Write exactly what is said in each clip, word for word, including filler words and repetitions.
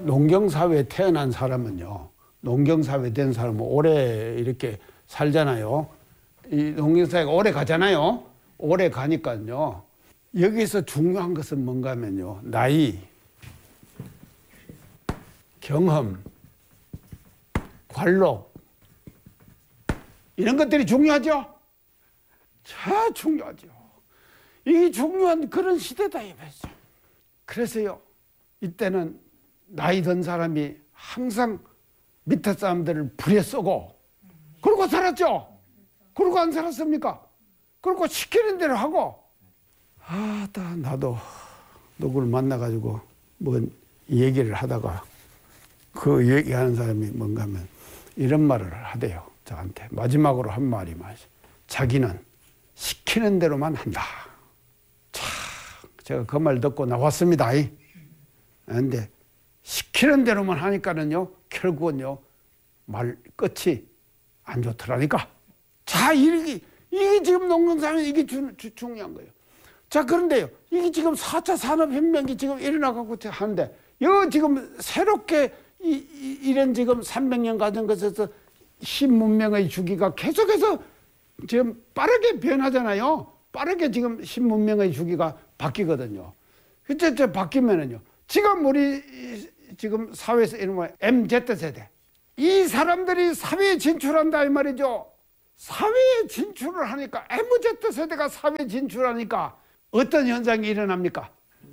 농경사회에 태어난 사람은요, 농경사회 된 사람은 오래 이렇게 살잖아요. 이 농경사회가 오래 가잖아요. 오래 가니까요. 여기서 중요한 것은 뭔가 하면요. 나이, 경험, 관록, 이런 것들이 중요하죠? 참 중요하죠. 이게 중요한 그런 시대다 이거죠. 그래서요, 이때는 나이 든 사람이 항상 밑에 사람들을 불에 쏘고 그러고 살았죠? 그러고 안 살았습니까? 그러고 시키는 대로 하고. 아, 나도 누구를 만나가지고 뭐 얘기를 하다가 그 얘기하는 사람이 뭔가 하면 이런 말을 하대요. 저한테 마지막으로 한 말이 말이죠. 자기는 시키는 대로만 한다. 참, 제가 그 말 듣고 나왔습니다. 그런데 시키는 대로만 하니까는요, 결국은요, 말 끝이 안 좋더라니까. 자, 이게, 이게 지금 농경사회 이게 주, 주, 중요한 거예요. 자, 그런데요, 이게 지금 사 차 산업혁명이 지금 일어나가고 하는데, 이 지금 새롭게 이, 이, 이런 지금 삼백 년 가는 것에서 신문명의 주기가 계속해서 지금 빠르게 변하잖아요. 빠르게 지금 신문명의 주기가 바뀌거든요. 그때 바뀌면은요, 지금 우리 지금 사회에서 이런 엠지 세대, 이 사람들이 사회에 진출한다 이 말이죠. 사회에 진출을 하니까, 엠지 세대가 사회에 진출하니까 어떤 현상이 일어납니까?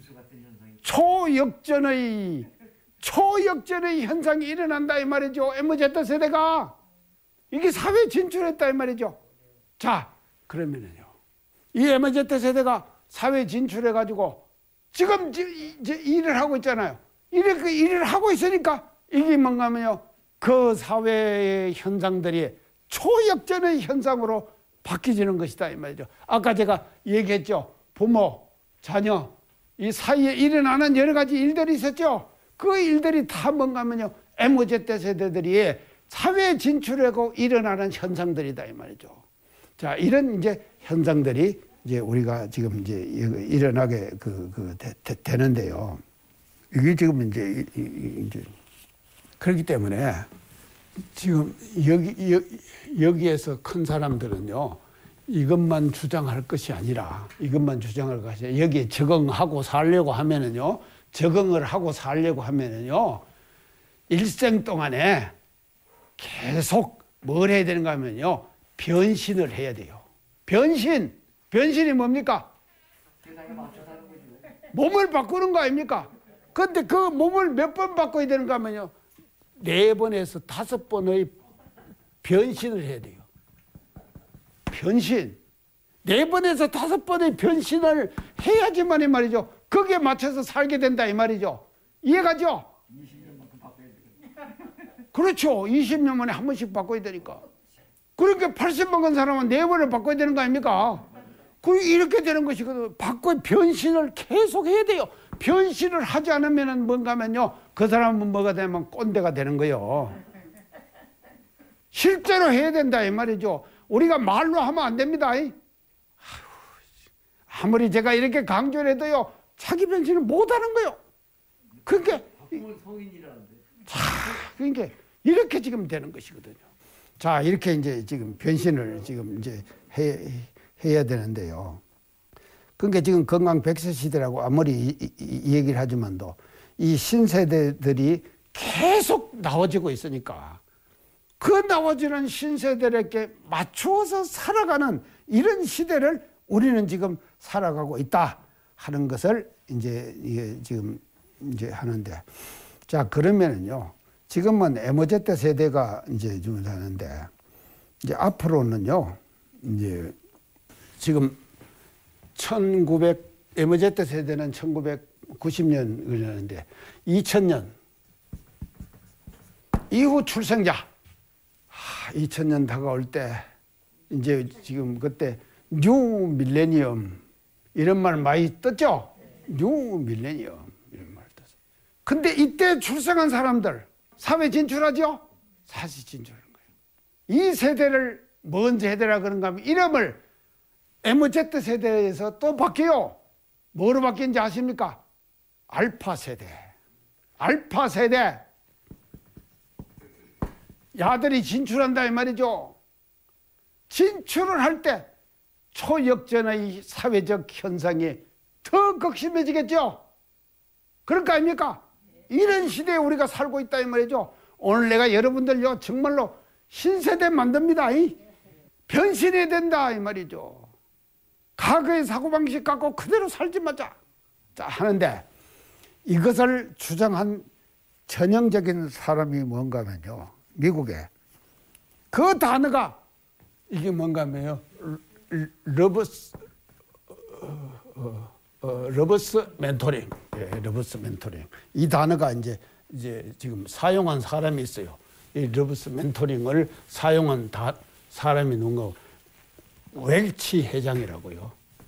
초역전의 초역전의 현상이 일어난다 이 말이죠. 엠지 세대가 이게 사회에 진출했다 이 말이죠. 자, 그러면은요, 이 엠지 세대가 사회에 진출해가지고 지금 이제 일을 하고 있잖아요. 이렇게 일을 하고 있으니까 이게 뭔가 하면요, 그 사회의 현상들이 초역전의 현상으로 바뀌지는 것이다 이 말이죠. 아까 제가 얘기했죠. 부모, 자녀, 이 사이에 일어나는 여러 가지 일들이 있었죠. 그 일들이 다 뭔가 하면요, 엠지 세대들이 사회에 진출하고 일어나는 현상들이다 이 말이죠. 자, 이런 이제 현상들이 이제 우리가 지금 이제 일어나게 그, 그 되, 되, 되는데요. 이게 지금 이제, 이제 그렇기 때문에 지금 여기, 여기 여기에서 큰 사람들은요, 이것만 주장할 것이 아니라 이것만 주장할 것이 아니라 여기에 적응하고 살려고 하면은요, 적응을 하고 살려고 하면은요, 일생 동안에 계속 뭘 해야 되는가 하면요, 변신을 해야 돼요. 변신. 변신이 뭡니까? 몸을 바꾸는 거 아닙니까? 근데 그 몸을 몇 번 바꿔야 되는가 하면요, 네 번에서 다섯 번의 변신을 해야 돼요. 변신. 네 번에서 다섯 번의 변신을 해야지만 이 말이죠. 거기에 맞춰서 살게 된다 이 말이죠. 이해가죠? 이십 년만큼 바꿔야 돼요. 그렇죠. 이십 년 만에 한 번씩 바꿔야 되니까. 그러니까 팔십 먹은 사람은 네 번을 바꿔야 되는 거 아닙니까? 그 이렇게 되는 것이거든. 바꿔 변신을 계속 해야 돼요. 변신을 하지 않으면 뭔가 하면요, 그 사람은 뭐가 되면 꼰대가 되는 거예요. 실제로 해야 된다 이 말이죠. 우리가 말로 하면 안 됩니다. 아무리 제가 이렇게 강조를 해도요, 자기 변신을 못 하는 거예요. 그러니까 자, 그러니까 이렇게 지금 되는 것이거든요. 자, 이렇게 이제 지금 변신을 지금 이제 해, 해야 되는데요. 그러니까 지금 건강 백 세 시대라고 아무리 이, 이, 이 얘기를 하지만도 이 신세대들이 계속 나와지고 있으니까 그 나와지는 신세대에게 맞추어서 살아가는 이런 시대를 우리는 지금 살아가고 있다 하는 것을 이제 이게 지금 이제 하는데, 자, 그러면은요, 지금은 엠지 세대가 이제 좀 사는데, 이제 앞으로는요, 이제 지금 천구백, 엠지 세대는 천구백구십 년 그러는데, 이천 년 이후 출생자, 하, 이천 년 다가올 때, 이제 지금 그때 뉴 밀레니엄 이런 말 많이 떴죠? 뉴 밀레니엄 이런 말 떴어요. 근데 이때 출생한 사람들 사회 진출하죠? 사실 진출하는 거예요. 이 세대를 뭔 세대라 그런가 하면 이름을 엠지 세대에서 또 바뀌어요. 뭐로 바뀐지 아십니까? 알파 세대. 알파 세대 야들이 진출한다 이 말이죠. 진출을 할 때 초역전의 사회적 현상이 더 극심해지겠죠. 그럴 거 아닙니까? 이런 시대에 우리가 살고 있다 이 말이죠. 오늘 내가 여러분들요 정말로 신세대 만듭니다. 변신해야 된다 이 말이죠. 과거의 사고방식 갖고 그대로 살지 마자. 자 하는데 이것을 주장한 전형적인 사람이 뭔가 하면요. 미국에 그 단어가 이게 뭔가 하면요. 러버스 어, 어, 어, 러버스 멘토링, 예, 러버스 멘토링. 이 단어가 이제 이제 지금 사용한 사람이 있어요. 이 러버스 멘토링을 사용한 다, 사람이 누군가 웰치 회장이라고요.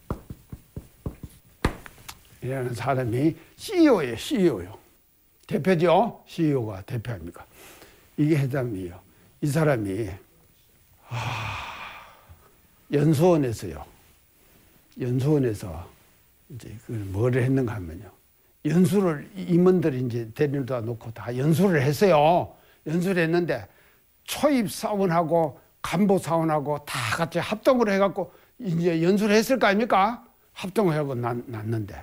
이라는 사람이 씨이오예요, 씨이오요. 대표죠? 씨이오가 대표입니까? 이게 회장이에요. 이 사람이 아, 연수원에서요. 연수원에서 이제 그걸 뭐를 했는가 하면요. 연수를 임원들이 이제 데려다 놓고 다 연수를 했어요. 연수를 했는데 초입 사원하고 간부 사원하고 다 같이 합동을 해갖고 이제 연수를 했을 거 아닙니까? 합동을 하고 났, 났는데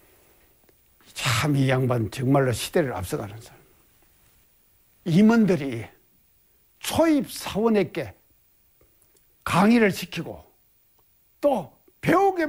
참 이 양반 정말로 시대를 앞서가는 사람. 임원들이 초입 사원에게 강의를 시키고 또 배우게